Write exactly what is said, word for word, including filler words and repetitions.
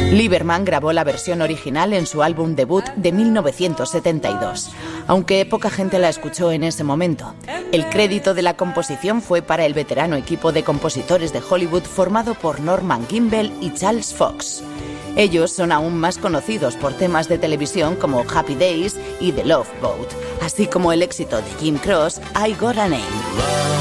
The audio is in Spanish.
Lieberman grabó la versión original en su álbum debut de mil novecientos setenta y dos, aunque poca gente la escuchó en ese momento. El crédito de la composición fue para el veterano equipo de compositores de Hollywood formado por Norman Gimbel y Charles Fox. Ellos son aún más conocidos por temas de televisión como Happy Days y The Love Boat, así como el éxito de Jim Croce, I Got a Name.